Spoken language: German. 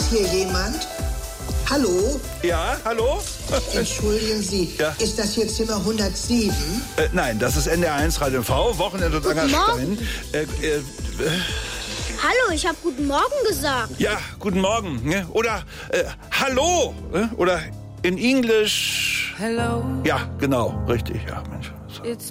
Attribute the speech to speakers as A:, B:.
A: hier jemand? Hallo?
B: Ja, hallo?
A: Entschuldigen Sie,
B: Ja.
A: ist das hier Zimmer 107?
B: Nein, das ist NDR1 Radio MV, Wochenende und
C: Guten
B: Angerstein.
C: Hallo, ich habe guten Morgen gesagt.
B: Ja, guten Morgen. Ne? Oder hallo. Oder in English.
D: Hello,
B: Ja, genau, richtig. Ja, Mensch.
D: it's